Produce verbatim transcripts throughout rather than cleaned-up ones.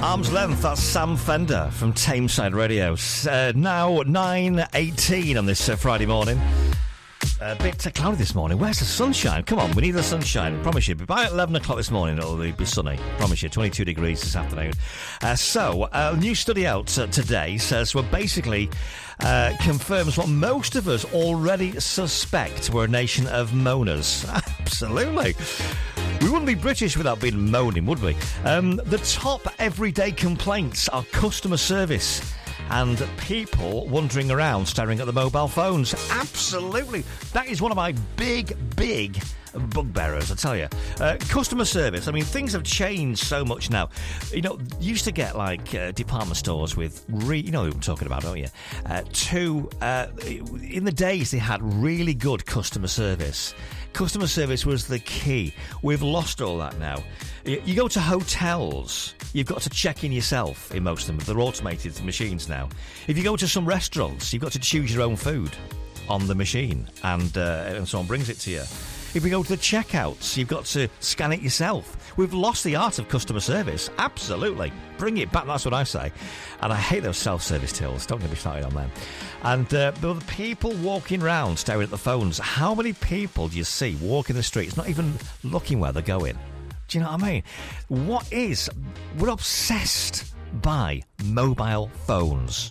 Arm's Length, that's Sam Fender from Tameside Radio. Uh, now nine eighteen on this uh, Friday morning. A bit uh, cloudy this morning. Where's the sunshine? Come on, we need the sunshine. Promise you. By eleven o'clock this morning, it'll be sunny. Promise you. twenty-two degrees this afternoon. Uh, so, a new study out uh, today says, well, basically uh, confirms what most of us already suspect. We're a nation of moaners. Absolutely. We wouldn't be British without being moaning, would we? Um, the top everyday complaints are customer service and people wandering around staring at the mobile phones. Absolutely. That is one of my big, big bugbearers, I tell you. Uh, customer service. I mean, things have changed so much now. You know, you used to get, like, uh, department stores with, re- you know what I'm talking about, don't you? Uh, two, uh, in the days, they had really good customer service. Customer service was the key. We've lost all that now. You go to hotels, you've got to check in yourself in most of them. They're automated machines now. If you go to some restaurants, you've got to choose your own food on the machine, and, uh, and someone brings it to you. If we go to the checkouts, you've got to scan it yourself. We've lost the art of customer service. Absolutely. Bring it back, that's what I say. And I hate those self-service tills. Don't get me started on them. And uh, but the people walking around staring at the phones, how many people do you see walking the streets, not even looking where they're going? Do you know what I mean? What is... We're obsessed by mobile phones.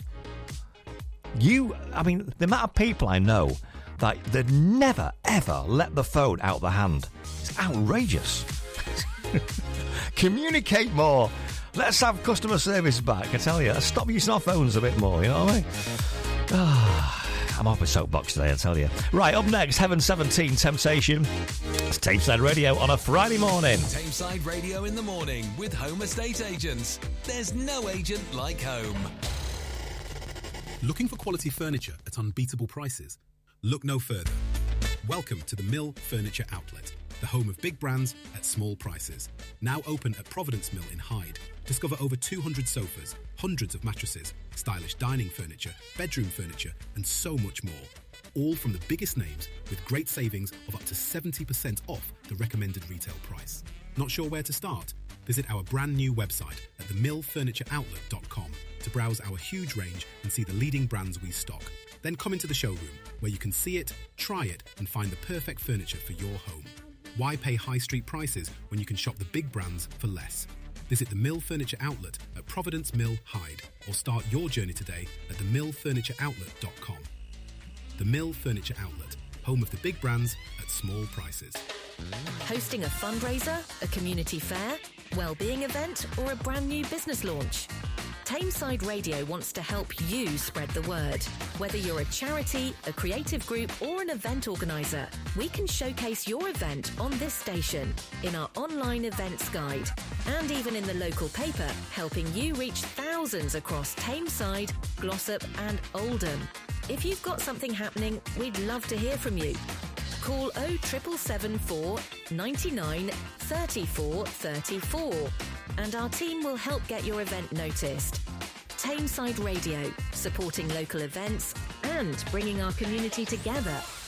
You... I mean, the amount of people I know that they'd never, ever let the phone out of the hand. It's outrageous. Communicate more. Let's have customer service back, I tell you. Stop using our phones a bit more, you know what I mean? Oh, I'm off my soapbox today, I tell you. Right, up next, Heaven seventeen, Temptation. It's Tameside Radio on a Friday morning. Tameside Radio in the morning with Home Estate Agents. There's no agent like home. Looking for quality furniture at unbeatable prices? Look no further. Welcome to the Mill Furniture Outlet, the home of big brands at small prices. Now open at Providence Mill in Hyde. Discover over two hundred sofas, hundreds of mattresses, stylish dining furniture, bedroom furniture, and so much more. All from the biggest names with great savings of up to seventy percent off the recommended retail price. Not sure where to start? Visit our brand new website at the mill furniture outlet dot com to browse our huge range and see the leading brands we stock. Then come into the showroom where you can see it, try it, and find the perfect furniture for your home. Why pay high street prices when you can shop the big brands for less? Visit the Mill Furniture Outlet at Providence Mill, Hyde, or start your journey today at the mill furniture outlet dot com. The Mill Furniture Outlet, home of the big brands at small prices. Hosting a fundraiser, a community fair, wellbeing event, or a brand new business launch? Tameside Radio wants to help you spread the word. Whether you're a charity, a creative group, or an event organiser, we can showcase your event on this station, in our online events guide, and even in the local paper, helping you reach thousands across Tameside, Glossop and Oldham. If you've got something happening, we'd love to hear from you. Call oh seven seven four, nine nine, three four three four and our team will help get your event noticed. Tameside Radio, supporting local events and bringing our community together.